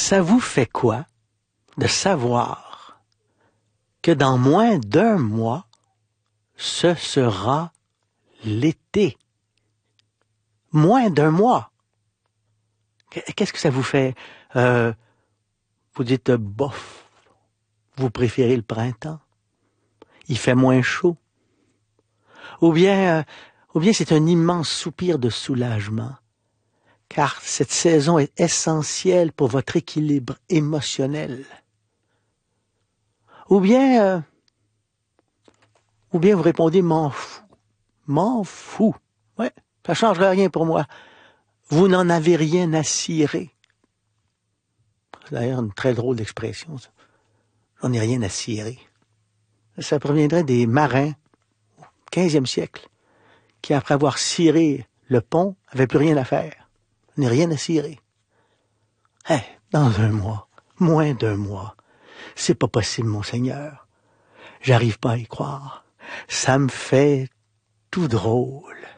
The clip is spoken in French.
Ça vous fait quoi de savoir que dans moins d'un mois, ce sera l'été? Moins d'un mois. Qu'est-ce que ça vous fait? Vous dites bof. Vous préférez le printemps. Il fait moins chaud. Ou bien c'est un immense soupir de soulagement. Car cette saison est essentielle pour votre équilibre émotionnel. Ou bien vous répondez m'en fous. M'en fous. Ouais, ça changerait rien pour moi. Vous n'en avez rien à cirer. C'est d'ailleurs une très drôle d'expression, ça. J'en ai rien à cirer. Ça proviendrait des marins au 15e siècle, qui après avoir ciré le pont, n'avaient plus rien à faire. J'en ai rien à cirer. Dans un mois, moins d'un mois, c'est pas possible, monseigneur. J'arrive pas à y croire. Ça me fait tout drôle.